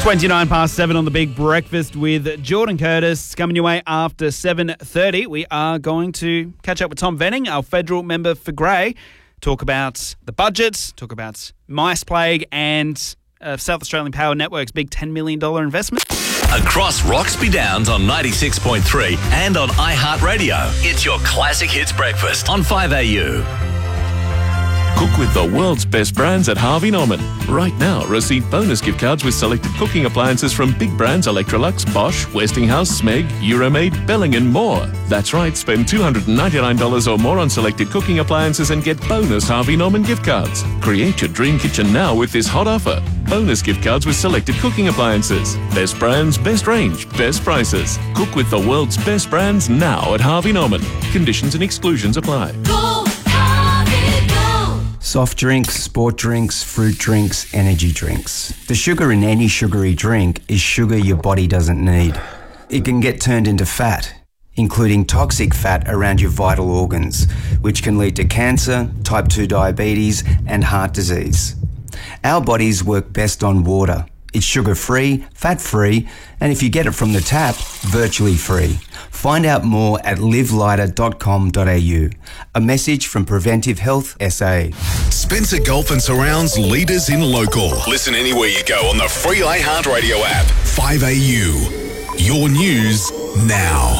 29 past 7 on the Big Breakfast with Jordan Curtis. Coming your way after 7:30. We are going to catch up with Tom Venning, our federal member for Grey, talk about the budget, talk about mice plague and South Australian Power Network's big $10 million investment. Across Roxby Downs on 96.3 and on iHeartRadio. It's your classic hits breakfast on 5AU. Cook with the world's best brands at Harvey Norman. Right now, receive bonus gift cards with selected cooking appliances from big brands Electrolux, Bosch, Westinghouse, Smeg, Euromaid, Belling and more. That's right, spend $299 or more on selected cooking appliances and get bonus Harvey Norman gift cards. Create your dream kitchen now with this hot offer. Bonus gift cards with selected cooking appliances. Best brands, best range, best prices. Cook with the world's best brands now at Harvey Norman. Conditions and exclusions apply. Soft drinks, sport drinks, fruit drinks, energy drinks. The sugar in any sugary drink is sugar your body doesn't need. It can get turned into fat, including toxic fat around your vital organs, which can lead to cancer, type 2 diabetes, and heart disease. Our bodies work best on water. It's sugar-free, fat-free, and if you get it from the tap, virtually free. Find out more at livelighter.com.au. A message from Preventive Health SA. Spencer Gulf and Surrounds leaders in local. Listen anywhere you go on the free iHeartRadio app. 5AU. Your news now.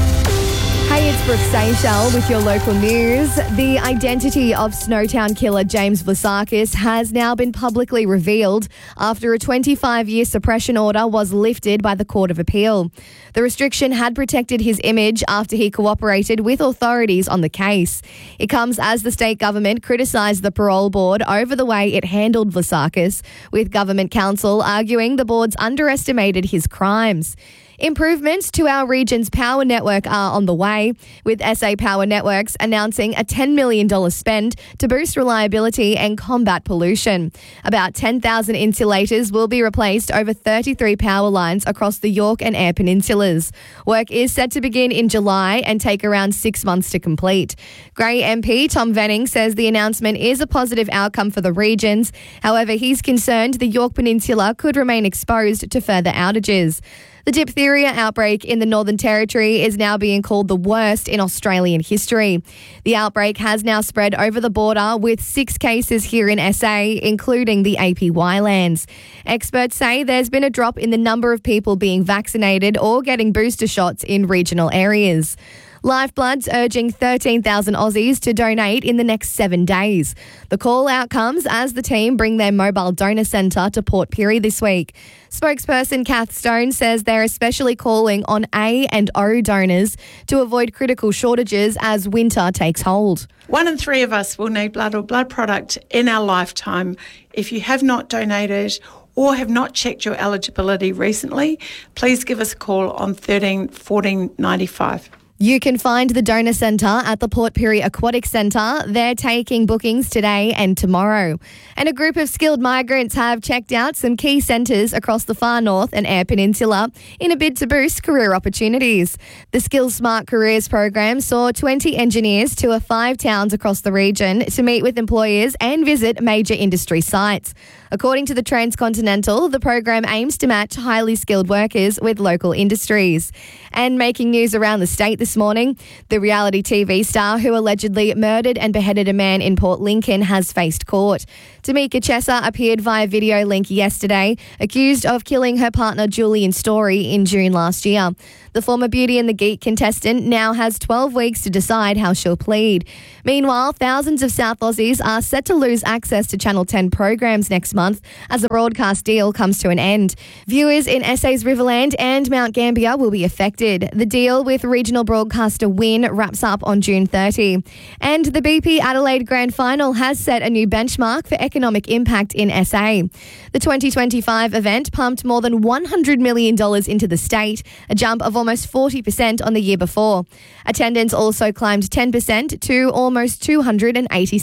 Hey, it's Brooke Seychelles with your local news. The identity of Snowtown killer James Vlasakis has now been publicly revealed after a 25-year suppression order was lifted by the Court of Appeal. The restriction had protected his image after he cooperated with authorities on the case. It comes as the state government criticised the parole board over the way it handled Vlasakis, with government counsel arguing the boards underestimated his crimes. Improvements to our region's power network are on the way, with SA Power Networks announcing a $10 million spend to boost reliability and combat pollution. About 10,000 insulators will be replaced over 33 power lines across the Yorke and Eyre Peninsulas. Work is set to begin in July and take around 6 months to complete. Grey MP Tom Venning says the announcement is a positive outcome for the regions. However, he's concerned the Yorke Peninsula could remain exposed to further outages. The diphtheria outbreak in the Northern Territory is now being called the worst in Australian history. The outbreak has now spread over the border with 6 cases here in SA, including the APY lands. Experts say there's been a drop in the number of people being vaccinated or getting booster shots in regional areas. Lifeblood's urging 13,000 Aussies to donate in the next 7 days. The call out comes as the team bring their mobile donor centre to Port Pirie this week. Spokesperson Kath Stone says they're especially calling on A and O donors to avoid critical shortages as winter takes hold. 1 in 3 of us will need blood or blood product in our lifetime. If you have not donated or have not checked your eligibility recently, please give us a call on 13 14 95. You can find the donor centre at the Port Pirie Aquatic Centre. They're taking bookings today and tomorrow. And a group of skilled migrants have checked out some key centres across the far north and Eyre Peninsula in a bid to boost career opportunities. The Skills Smart Careers program saw 20 engineers tour 5 towns across the region to meet with employers and visit major industry sites. According to the Transcontinental, the program aims to match highly skilled workers with local industries. And making news around the state this morning, the reality TV star who allegedly murdered and beheaded a man in Port Lincoln has faced court. Tamika Chesser appeared via video link yesterday, accused of killing her partner Julian Story in June last year. The former Beauty and the Geek contestant now has 12 weeks to decide how she'll plead. Meanwhile, thousands of South Aussies are set to lose access to Channel 10 programs next month as a broadcast deal comes to an end. Viewers in SA's Riverland and Mount Gambier will be affected. The deal with regional broadcaster WIN wraps up on June 30. And the BP Adelaide Grand Final has set a new benchmark for economic impact in SA. The 2025 event pumped more than $100 million into the state, a jump of almost 40% on the year before. Attendance also climbed 10% to almost 286